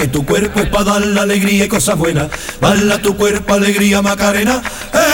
Tu cuerpo es pa' dar la alegría y cosas buenas. Bala tu cuerpo, alegría, Macarena.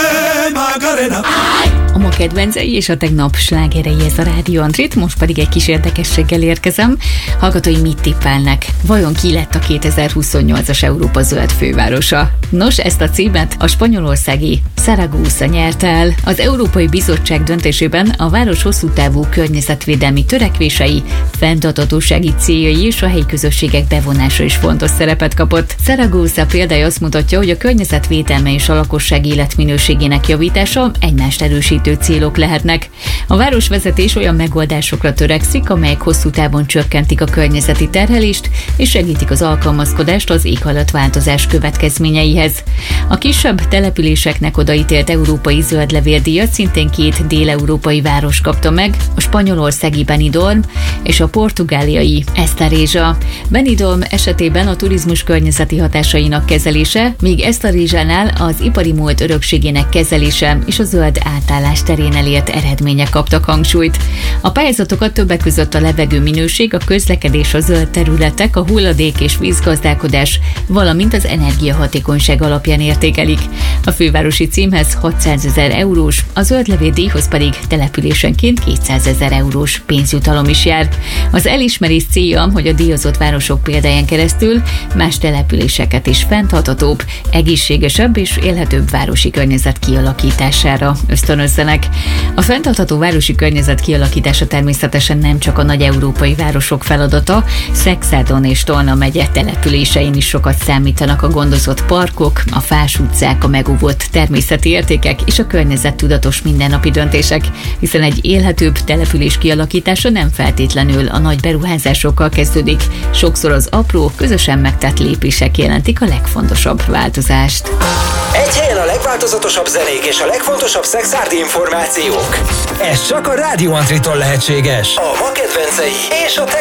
Macarena. A ma kedvencei és a tegnap slágerei ez a Rádió Andrit, most pedig egy kis érdekességgel érkezem. Hallgatói mit tippelnek? Vajon ki lett a 2028-as Európa zöld fővárosa? Nos, ezt a címet a spanyolországi Zaragoza nyerte el. Az Európai Bizottság döntésében a város hosszú távú környezetvédelmi törekvései, fenntarthatósági céljai és a helyi közösségek bevonása is fontos szerepet kapott. Zaragoza példája azt mutatja, hogy a környezetvédelme és a lakosság életminőségének javítása egymást erősítő célok lehetnek. A városvezetés olyan megoldásokra törekszik, amelyek hosszú távon csökkentik a környezeti terhelést és segítik az alkalmazkodást az éghajlatváltozás következményeihez. A kisebb településeknek odaítélt európai zöldlevéldíjat szintén 2 dél-európai város kapta meg, a spanyolországi Benidorm és a portugáliai Esteréja. Benidorm esetében a turizmus környezeti hatásainak kezelése, míg Esteréjánál az ipari múlt örökségének kezelése és a zöld átállás terén elért eredmények kaptak hangsúlyt. A pályázatokat többek között a levegő minőség, a közlekedés, a zöld területek, a hulladék és vízgazdálkodás, valamint az energiahatékonyság alapján értékelik. A fővárosi címhez 600 000 eurós, a zöldlevéldíjhoz pedig településenként 200 000 eurós pénzjutalom is jár. Az elismerés célja, hogy a díjazott városok példáján keresztül más településeket is fenntarthatóbb, egészségesebb és élhetőbb városi környezet kialakítására ösztönözzenek. A fenntartható városi környezet kialakítása természetesen nem csak a nagy európai városok feladata, Szexádon és Tolna megye településein is sokat számítanak a gondozott parkok, a fás utcák, a megóvott természeti értékek és a környezettudatos mindennapi döntések, hiszen egy élhetőbb település kialakítása nem feltétlenül a nagy beruházásokkal kezdődik. Sokszor az apró, közösen megtett lépések jelentik a legfontosabb változást. Egy helyen a legváltozatosabb zenék és a legfontosabb szexárdi információk. Ez csak a Rádió Andritól lehetséges. A ma kedvencei és a